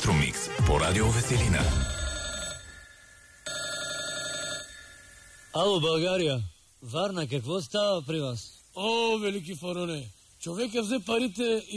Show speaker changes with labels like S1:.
S1: Ретромикс по Радио Веселина.
S2: Ало, България! Варна, какво става при вас?
S3: О, велики фароне! Човека взе парите